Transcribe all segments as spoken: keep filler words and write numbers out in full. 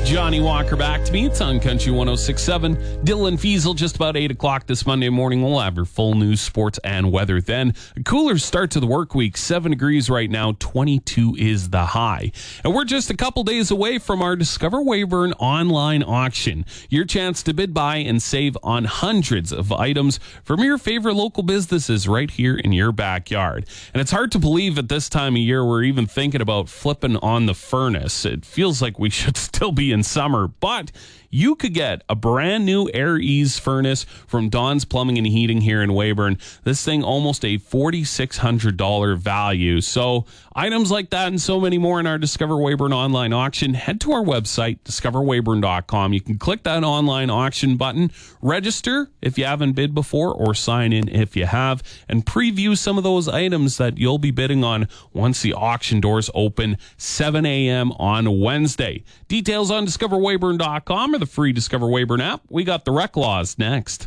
Johnny Walker back to me. It's on Country one oh six point seven. Dylan Fiesel, just about eight o'clock this Monday morning. We'll have your full news, sports, and weather then. A cooler start to the work week. seven degrees right now. twenty-two is the high. And we're just a couple days away from our Discover Weyburn online auction. Your chance to bid, buy, and save on hundreds of items from your favorite local businesses right here in your backyard. And it's hard to believe at this time of year we're even thinking about flipping on the furnace. It feels like we should still be in summer, but you could get a brand new Air Ease furnace from Don's Plumbing and Heating here in Weyburn. This thing almost a four thousand six hundred dollars value. So items like that and so many more in our Discover Weyburn online auction. Head to our website, discover weyburn dot com. You can click that online auction button, register if you haven't bid before, or sign in if you have, and preview some of those items that you'll be bidding on once the auction doors open seven a.m. on Wednesday. Details on discover weyburn dot com or the free Discover Weyburn app. We got the Rec Laws next.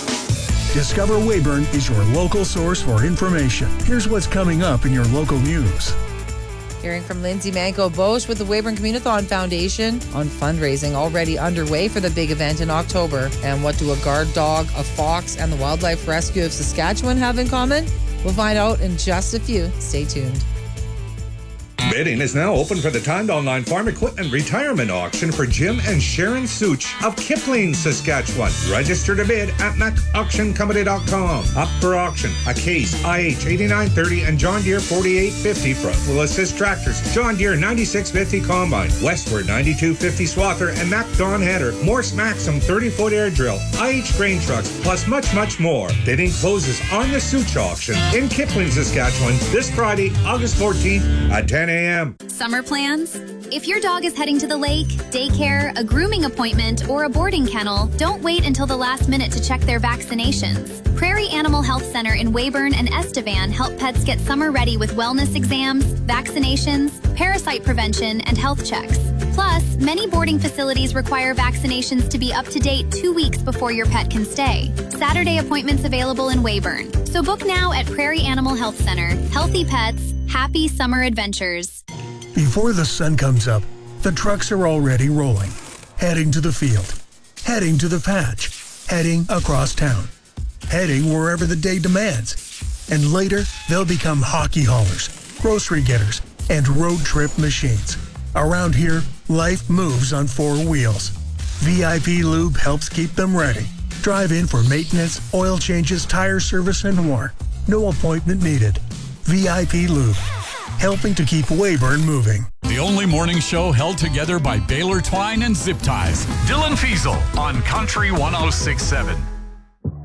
Discover Weyburn is your local source for information. Here's what's coming up in your local news. Hearing from Lindsay Manco-Bosch with the Weyburn Communithon Foundation on fundraising already underway for the big event in October. And what do a guard dog, a fox, and the Wildlife Rescue of Saskatchewan have in common? We'll find out in just a few. Stay tuned. Bidding is now open for the timed online farm equipment retirement auction for Jim and Sharon Such of Kipling, Saskatchewan. Register to bid at mac auction company dot com. Up for auction, a Case I H eighty-nine thirty and John Deere forty-eight fifty front wheel assist tractors, John Deere ninety-six fifty combine, Westward ninety-two fifty swather, and Mac Dawn header, Morse Maxim thirty-foot air drill, I H grain trucks, plus much, much more. Bidding closes on the Such auction in Kipling, Saskatchewan this Friday, August fourteenth at ten a.m. Summer plans? If your dog is heading to the lake, daycare, a grooming appointment, or a boarding kennel, don't wait until the last minute to check their vaccinations. Prairie Animal Health Center in Weyburn and Estevan help pets get summer ready with wellness exams, vaccinations, parasite prevention, and health checks. Plus, many boarding facilities require vaccinations to be up to date two weeks before your pet can stay. Saturday appointments available in Weyburn. So book now at Prairie Animal Health Center. Healthy pets, happy summer adventures. Before the sun comes up, the trucks are already rolling, heading to the field, heading to the patch, heading across town, heading wherever the day demands. And later, they'll become hockey haulers, grocery getters, and road trip machines. Around here, life moves on four wheels. V I P Lube helps keep them ready. Drive in for maintenance, oil changes, tire service, and more. No appointment needed. V I P Lube, helping to keep Weyburn moving. The only morning show held together by Baylor Twine and Zip Ties. Dylan Fiesel on Country one oh six point seven.